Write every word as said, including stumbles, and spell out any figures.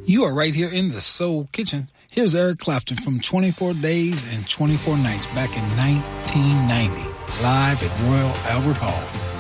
You are right here in the Soul Kitchen. Here's Eric Clapton from twenty-four days and twenty-four nights back in nineteen ninety, live at Royal Albert Hall.